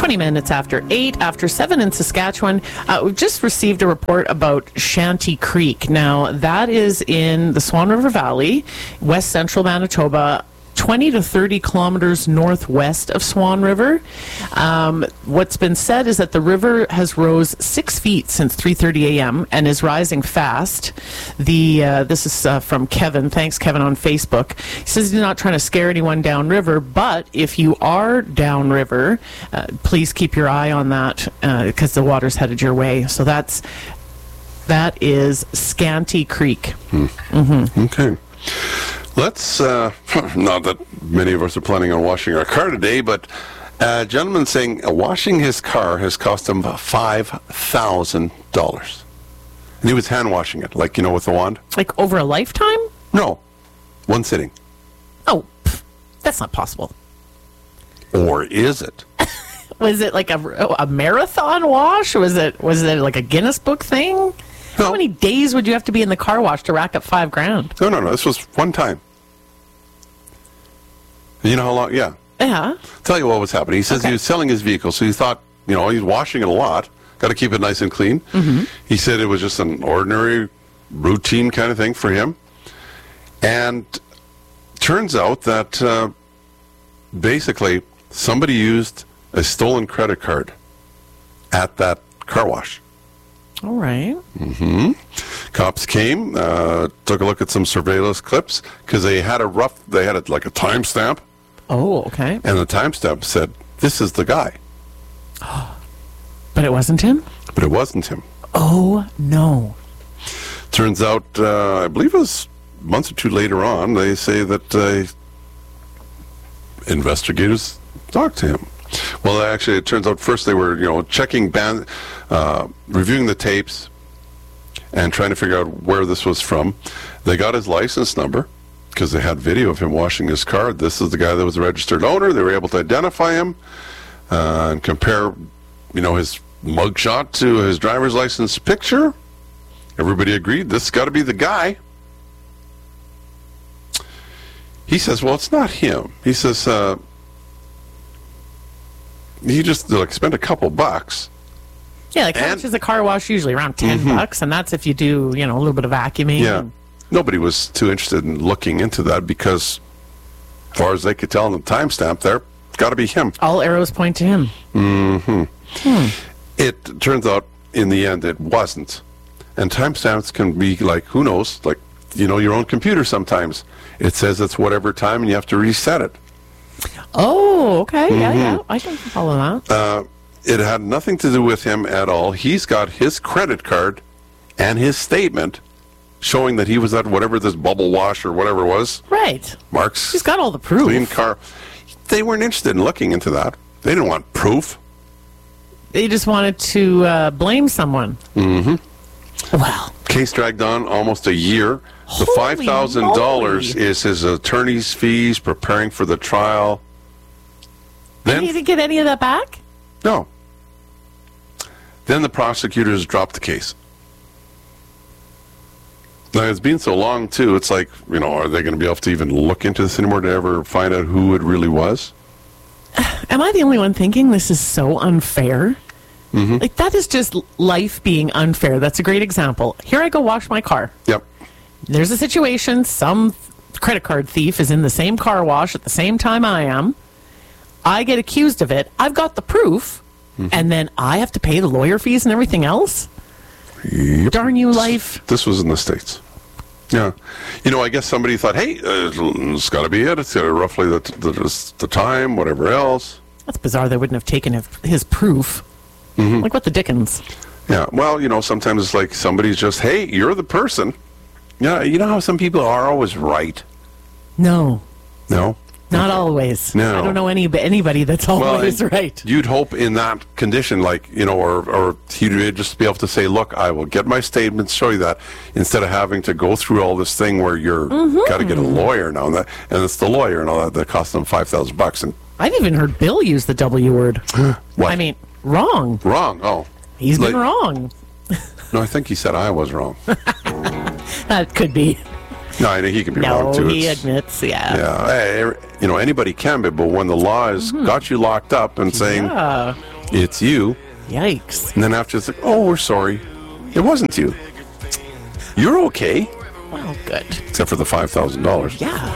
20 minutes after 8, after 7 in Saskatchewan. We've just received a report about Shanty Creek. Now, that is in the Swan River Valley, west central Manitoba, 20 to 30 kilometers northwest of Swan River. What's been said is that the river has rose 6 feet since 3:30 a.m. and is rising fast. This is from Kevin. Thanks, Kevin, on Facebook. He says he's not trying to scare anyone downriver, but if you are downriver, please keep your eye on that because the water's headed your way. So that is Shanty Creek. Okay. Let's, not that many of us are planning on washing our car today, but a gentleman saying washing his car has cost him $5,000. And he was hand washing it, like, with the wand. Like over a lifetime? No, one sitting. Oh, that's not possible. Or is it? Was it like a marathon wash? Was it like a Guinness Book thing? No. How many days would you have to be in the car wash to rack up $5,000? No. This was one time. You know how long? Yeah. Yeah. Tell you what was happening. He says he was selling his vehicle, so he thought, he's washing it a lot. Got to keep it nice and clean. Mm-hmm. He said it was just an ordinary, routine kind of thing for him. And turns out that basically somebody used a stolen credit card at that car wash. All right. Mm-hmm. Cops came, took a look at some surveillance clips because they had like a timestamp. Oh, okay. And the timestamp said, "This is the guy." But it wasn't him? But it wasn't him. Oh, no. Turns out, I believe it was a month or two later on, they say that investigators talked to him. Well, actually, it turns out first they were, checking, reviewing the tapes and trying to figure out where this was from. They got his license number because they had video of him washing his car. This is the guy that was the registered owner. They were able to identify him and compare, his mugshot to his driver's license picture. Everybody agreed this has got to be the guy. He says, well, it's not him. He says, he just spent a couple bucks. Yeah, like how much is a car wash usually? Around $10, and that's if you do, a little bit of vacuuming. Yeah. Nobody was too interested in looking into that because, as far as they could tell on the timestamp there, it's got to be him. All arrows point to him. Mm-hmm. It turns out, in the end, it wasn't. And timestamps can be like, who knows, like, your own computer sometimes. It says it's whatever time and you have to reset it. Oh, okay. Mm-hmm. Yeah. I can follow that. It had nothing to do with him at all. He's got his credit card and his statement showing that he was at whatever this bubble wash or whatever it was. Right. Mark's. He's got all the proof. Clean car. They weren't interested in looking into that. They didn't want proof. They just wanted to blame someone. Mm-hmm. Well. Case dragged on almost a year. The $5,000 is his attorney's fees preparing for the trial. Then he didn't get any of that back? No. Then the prosecutors dropped the case. Now, it's been so long, too, it's like, are they going to be able to even look into this anymore to ever find out who it really was? Am I the only one thinking this is so unfair? Mm-hmm. Like, that is just life being unfair. That's a great example. Here I go wash my car. Yep. There's a situation, some credit card thief is in the same car wash at the same time I am. I get accused of it. I've got the proof, and then I have to pay the lawyer fees and everything else? Yep. Darn you, life. This was in the States. Yeah. I guess somebody thought, hey, it's got to be it. It's roughly the time, whatever else. That's bizarre. They wouldn't have taken his proof. Mm-hmm. Like, what the dickens? Yeah. Well, sometimes it's like somebody's just, hey, you're the person. Yeah. You know how some people are always right? No? Not always. No. I don't know anybody that's always right. You'd hope in that condition, like, or he'd just be able to say, look, I will get my statements, show you that, instead of having to go through all this thing where you're got to get a lawyer now, and it's the lawyer and all that costs them $5,000. And I've even heard Bill use the W word. What? I mean, wrong. Wrong, oh. He's been wrong. No, I think he said I was wrong. That could be. No, he can be wrong, too. No, he admits, Yeah, hey, anybody can be, but when the law has got you locked up and saying, it's you. Yikes. And then after it's like, oh, we're sorry. It wasn't you. You're okay. Well, good. Except for the $5,000. Yeah.